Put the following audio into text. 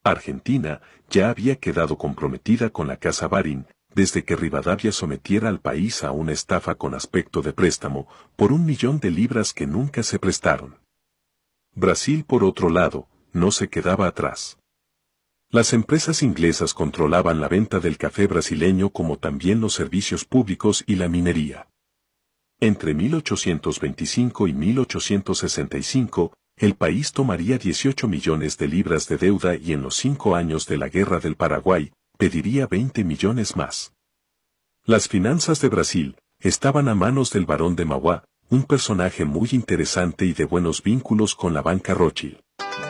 Argentina ya había quedado comprometida con la Casa Barín, desde que Rivadavia sometiera al país a una estafa con aspecto de préstamo, por 1.000.000 de libras que nunca se prestaron. Brasil, por otro lado, no se quedaba atrás. Las empresas inglesas controlaban la venta del café brasileño como también los servicios públicos y la minería. Entre 1825 y 1865, el país tomaría 18 millones de libras de deuda y en los 5 años de la Guerra del Paraguay, pediría 20 millones más. Las finanzas de Brasil estaban a manos del barón de Mauá, un personaje muy interesante y de buenos vínculos con la banca Rothschild.